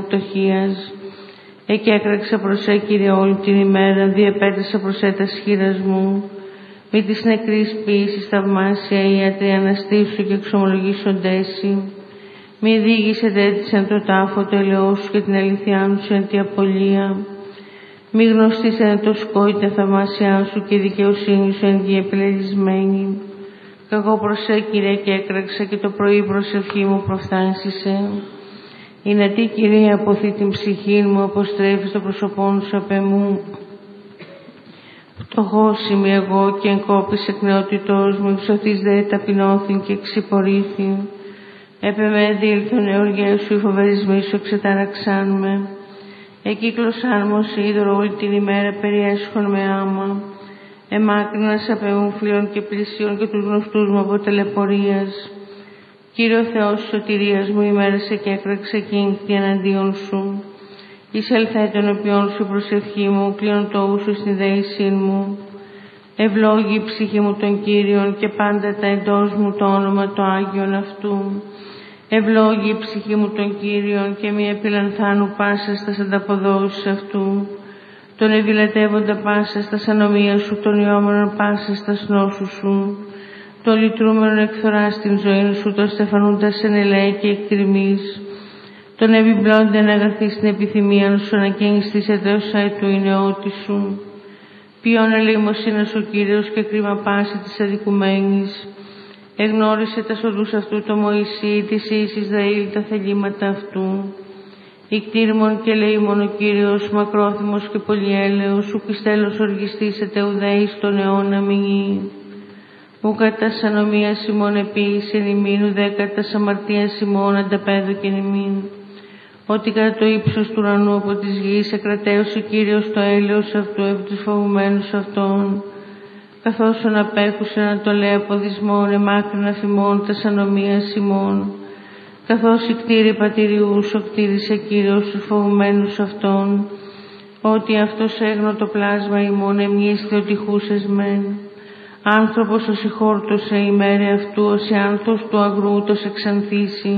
φτωχίας. Εκεί έκραξα προς Κύριε όλη την ημέρα, διεπέτασα προς τα χείρας μου. Μη της νεκρής ποιήσης θαυμάσια ιατροί αναστήσου και εξομολογήσοντέσι. Μη διήγησετε έτσι εν το τάφο το ελαιό σου και την αληθειά σου εν τη απολία. Μη γνωστήσετε το σκόη τα θαυμάσια σου και η δικαιοσύνη σου εν τη επιλεγισμένη. Καγώ προς Κύριε και έκραξα και το πρωί προσευχή μου προφθάνσισε. Είναι τι Κυρία αποθεί την ψυχή μου, αποστρέφεις το πρόσωπό σου απ' εμού. Φτωχός είμαι εγώ και εγκόπης εκ νεότητός μου, εξωθείς δε ταπεινώθην και εξυπορήθην. Έπε με δήλθον εωργές σου, οι φοβερισμοί σου εξετάραξάν με. Εκύκλωσάν μου ως είδωρο όλη την ημέρα, περιέσχον με άμα. Εμάκρυνας απ' εμού φίλων και πλησίων και τους γνωστούς μου από ταλαιπωρίας. Κύριο Θεός σωτηρίας μου, ημέρασε και έκραξε κίνητη εναντίον σου. Εισελθέ των οποίων σου προσευχή μου, κλείον το ούσου στην δεήσιν μου. Ευλόγη η ψυχή μου των Κύριων και πάντα τα εντός μου το όνομα το Άγιον αυτού. Ευλόγη η ψυχή μου των Κύριων και μη επιλανθάνου πάσα στας ανταποδόσεις αυτού. Τον ευηλατεύοντα πάσα στας ανομίας σου, τον ιόμενον πάσα στας νόσους σου. Το λυτρούμενον εκθορά στην ζωή σου, το στεφανούντας εν ελέη και εκτριμής. Τον επιπλώνται να αγαθεί στην επιθυμία σου, να καίνεις της εδέωσα του η νεότη σου. Ποιον ελεημοσύνας ο Κύριος και κρίμα πάση της αδικουμένης. Εγνώρισε τα σοδούς αυτού το Μωυσή, της εις Ισραήλ τα θελήματα αυτού. Ικτήρμον και ελεήμον ο Κύριος, μακρόθυμος και πολυέλεος, σου πιστέλος οργιστής ετεουδαίης τον αιώνα μηνύ. Ου κατά ανομίας ημών επίησεν ημίν, ουδέκατα αμαρτίας ημών ανταπέδωκεν ημίν. Ότι κατά το ύψος του ουρανού από της γης εκρατέωσε Κύριος το έλεος αυτού επί τους φοβουμένους αυτών. Καθώς απέχουσεν να το λέει αποδισμόν, εμάκρυν αφημών τας ανομίας ημών. Καθώς η κτήρη πατηριού σου κτήρισε Κύριος τους φοβουμένους αυτών. Ότι αυτός έγνω το πλάσμα ημών εμνίσθη ότι χούσες μεν. Άνθρωπος ως ηχόρτωσε ημέρε αυτού, ως η άνθος του αγρού τος εξανθήσει.